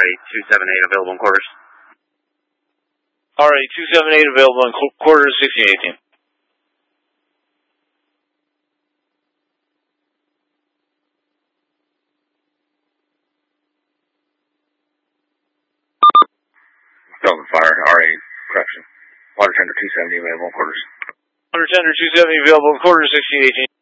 RA-278 available in quarters. RA-278 available in quarters, 1618. Delta Fire, RA, correction. Water Tender 270 available in quarters. Water Tender 270 available in quarters, 1618.